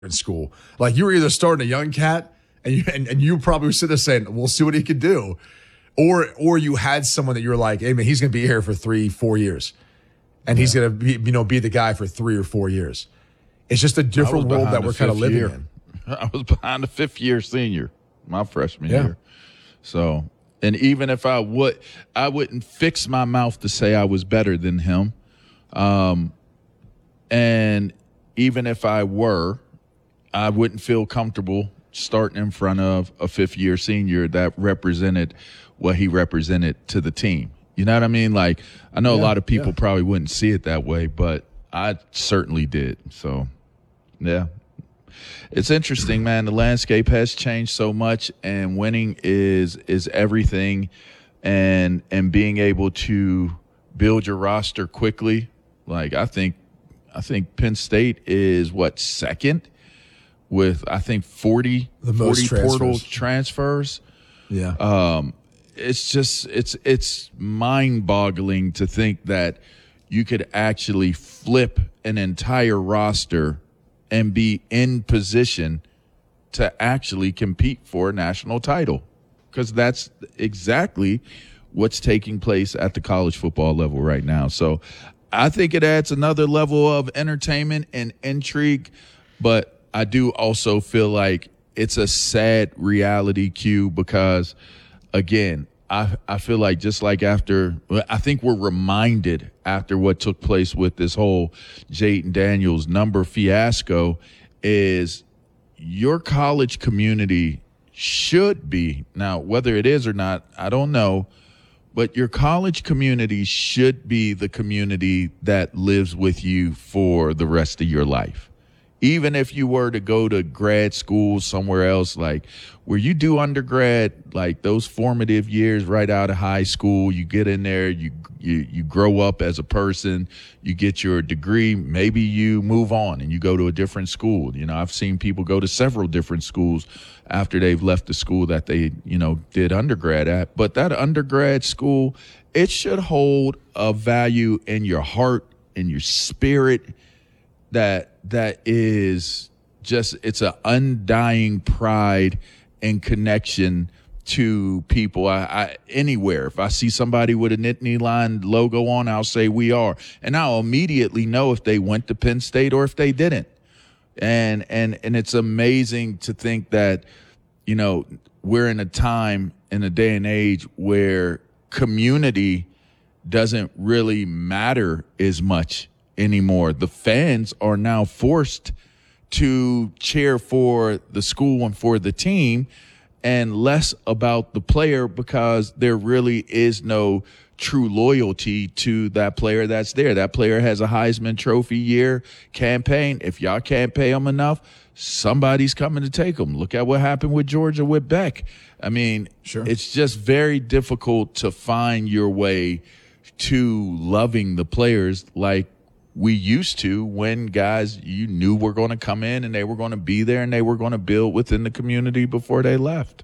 in school. Like you were either starting a young cat and you probably were sitting there saying, we'll see what he could do. Or you had someone that you're like, hey man, he's going to be here for 3-4 years. And he's going to be the guy for 3 or 4 years. It's just a different world that we're kind of living in. I was behind a fifth-year senior my freshman year. So, and even if I wouldn't fix my mouth to say I was better than him. And even if I were, I wouldn't feel comfortable starting in front of a fifth-year senior that represented what he represented to the team. You know what I mean? Like, I know a lot of people probably wouldn't see it that way, but I certainly did. So, yeah. It's interesting, man. The landscape has changed so much, and winning is everything. And being able to build your roster quickly. Like, I think Penn State is second with 40 portal transfers. Yeah. It's mind-boggling to think that you could actually flip an entire roster and be in position to actually compete for a national title, because that's exactly what's taking place at the college football level right now. So I think it adds another level of entertainment and intrigue, but I do also feel like it's a sad reality cue because, again, I feel like just like I think we're reminded after what took place with this whole Jayden Daniels number fiasco is your college community should be, now whether it is or not, I don't know, but your college community should be the community that lives with you for the rest of your life. Even if you were to go to grad school somewhere else, like where you do undergrad, like those formative years right out of high school, you get in there, you grow up as a person, you get your degree, maybe you move on and you go to a different school. You know, I've seen people go to several different schools after they've left the school that they, did undergrad at. But that undergrad school, it should hold a value in your heart, in your spirit, that is just, it's an undying pride and connection to people. I anywhere, if I see somebody with a Nittany Lion logo on, I'll say we are, and I'll immediately know if they went to Penn State or if they didn't. And it's amazing to think that, we're in a time, in a day and age where community doesn't really matter as much anymore. The fans are now forced to cheer for the school and for the team and less about the player, because there really is no true loyalty to that player that's there. That player has a Heisman Trophy year campaign. If y'all can't pay them enough, somebody's coming to take them. Look at what happened with Georgia with Beck. I mean, sure. It's just very difficult to find your way to loving the players like we used to, when guys you knew were going to come in and they were going to be there and they were going to build within the community before they left.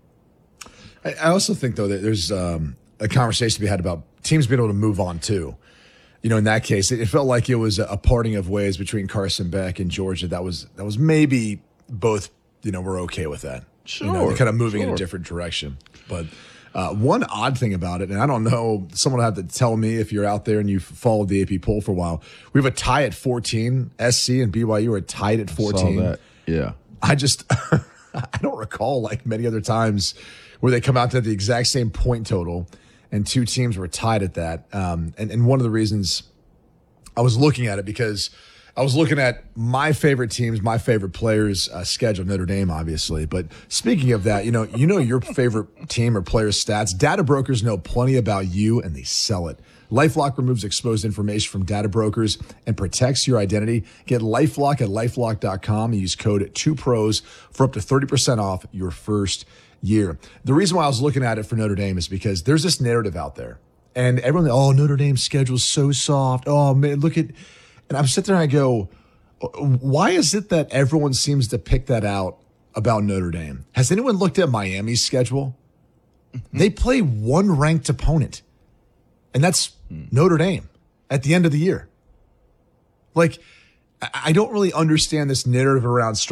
I also think, though, that there's a conversation to be had about teams being able to move on, too. In that case, it felt like it was a parting of ways between Carson Beck and Georgia. That was maybe both, were okay with that. Sure. They're kind of moving in a different direction. But one odd thing about it, and I don't know, someone will have to tell me if you're out there and you've followed the AP poll for a while. We have a tie at 14. SC and BYU are tied at 14. I saw that. Yeah. I just, I don't recall like many other times where they come out to the exact same point total and two teams were tied at that. And one of the reasons I was looking at it, because I was looking at my favorite teams, my favorite players' schedule, Notre Dame, obviously. But speaking of that, you know your favorite team or players' stats. Data brokers know plenty about you, and they sell it. LifeLock removes exposed information from data brokers and protects your identity. Get LifeLock at LifeLock.com and use code 2pros for up to 30% off your first year. The reason why I was looking at it for Notre Dame is because there's this narrative out there. And everyone, Notre Dame's schedule's so soft. Oh, man, look at... And I'm sitting there and I go, why is it that everyone seems to pick that out about Notre Dame? Has anyone looked at Miami's schedule? They play one ranked opponent, and that's Notre Dame at the end of the year. Like, I don't really understand this narrative around